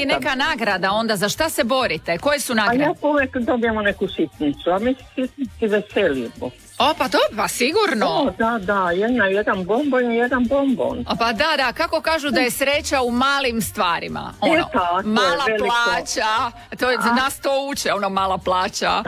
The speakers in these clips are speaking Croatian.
li neka nagrada onda? Za šta se borite? Koje su nagrade? A ja uvijek dobijemo neku sitnicu, a mi se sitnici veselimo. O, pa dobro, sigurno. O, da, jedan bombon i jedan bombon. O, pa da, kako kažu da je sreća u malim stvarima. Ono, tako, mala veliko. plaća, to je, nas to uče, ono mala plaća.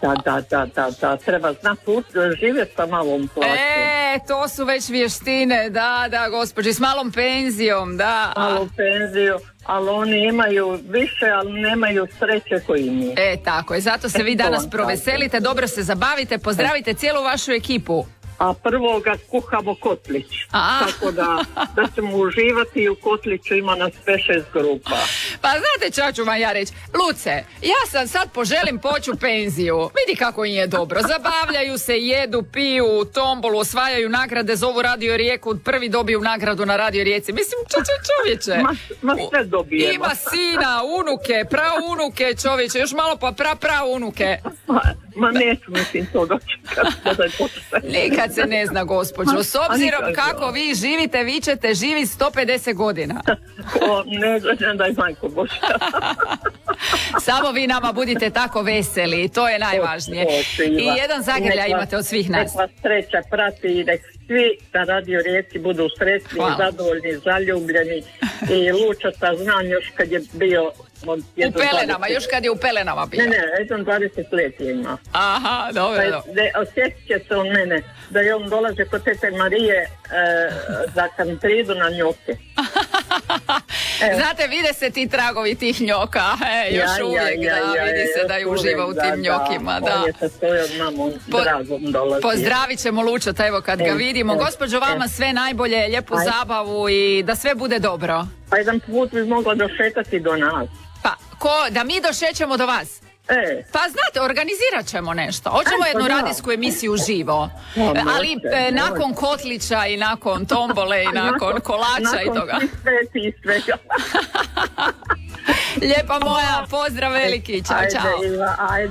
Da, treba znati živjeti sa malom plaćom. To su već vještine, da, gospođi, s malom penzijom, da. Malom penziju, ali oni imaju više, ali nemaju sreće koji mi. Tako je, zato se vi danas proveselite, dobro se zabavite, pozdravite cijelu vašu ekipu. A prvo ga kuhamo kotlić. Tako da ćemo uživati i u kotliću ima nas 5-6 grupa. Pa znate šta ću vam ja reći? Luce, ja sam sad poželim poći u penziju. Vidi kako im je dobro. Zabavljaju se, jedu, piju, tombolu, osvajaju nagrade, zovu Radio Rijeku, prvi dobiju nagradu na Radio Rijeci. Mislim, čovječe. Ma sve dobijemo. Ima sina, unuke, praunuke, čovječe, još malo pa praunuke. Ma neću, mislim, to dočekati. Nikad se ne zna, gospođo. S obzirom kako vi živite, vi ćete živi 150 godina. Ne daj majko Božja. Samo vi nama budite tako veseli, to je najvažnije. I jedan zagrljaj imate od svih nas. Nek vas sreća prati i nek svi na Radio Rijeci budu sretni, zadovoljni, zaljubljeni. I Lučata znam još kad je bio... U pelenama, još kad je u pelenama bio. Ne, 20 let ima. Aha, dobro. Osjetit će se on mene da je on dolaze kod tete Marije za kantridu na njoke. Znate, vide se ti tragovi tih njoka. Još uvijek, vidi se da je uživa u tim njokima. On je sa svojom mamom dragom dolazi. Pozdravit ćemo Lučata, evo kad ga vidimo. Gospođo, vama sve najbolje, lijepu zabavu i da sve bude dobro. Pa jedan put bi mogla došetati do nas. Pa, da mi došećemo do vas? Pa znate, organizirat ćemo nešto. Hoćemo jednu radijsku emisiju živo. Ali nakon kotlića i nakon tombole i nakon kolača i toga. Nakon svega. Lijepa moja, pozdrav veliki. Ćao, čao. Ajde.